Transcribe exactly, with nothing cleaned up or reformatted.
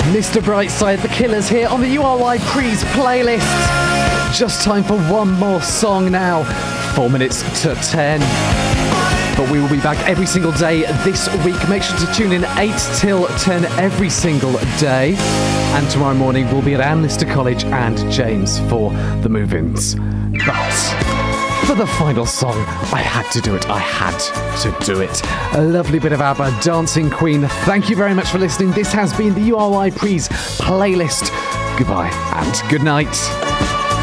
Mister Brightside, The Killers here on the U R Y Prees playlist. Just time for one more song now. Four minutes to ten. But we will be back every single day this week. Make sure to tune in eight till ten every single day. And tomorrow morning we'll be at Anne Lister College and James for the move-ins. But for the final song, I had to do it. I had to do it. A lovely bit of ABBA, Dancing Queen. Thank you very much for listening. This has been the U R Y Prees playlist. Goodbye and good night.